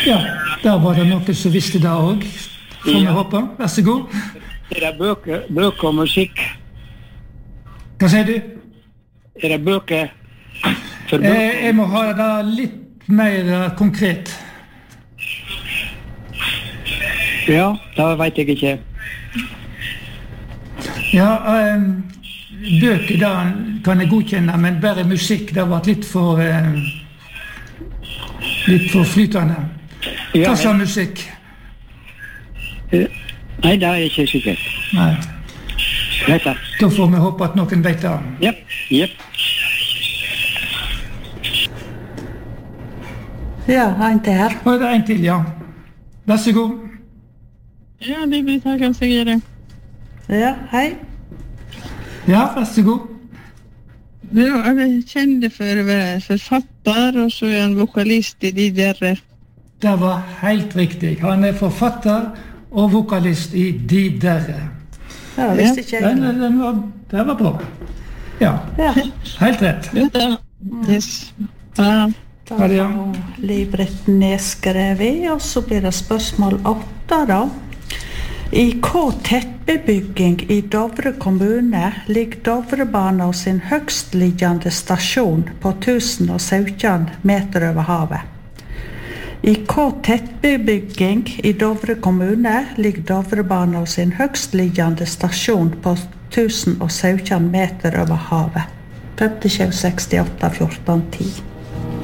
Ja, der var det noen som visste det også. Får vi håpe. Vær så god. Det bøker og musikk? Hva sier du? Det bøker for bøker? Jeg må ha det litt mer konkret. Ja, det vet jeg ikke. Ja, bøker da kan jeg godkjenne, men bare musikk, det var litt for flytende. Hva sa musikk? Nei, det er ikke sikkert. Nei. Vet det. Da får vi håpe at noen vet det. Jep. Ja, en til her. Og det er en til, ja. Vær så god. Ja, det blir takk, jeg sier det. Ja, hei. Ja, vær så god. Ja, jeg kjenner for å være forfatter, og så er han vokalist i de der. Det var helt riktig. Han er forfatter og vokalist i De Derre. Ja, visste ikke jeg. Det var bra. Ja, helt rett. Yes. Ja. Da har Liv-Britt nedskrevet, og så blir det spørsmål 8 da. I hva tettbebygging i Dovre kommune ligger Dovrebana sin høgstliggende stasjon på 1017 meter over havet? I hva tettbebygging i Dovre kommune ligger Dovrebana sin høgstliggende stasjon på 1017 meter over havet? 5768 14 10.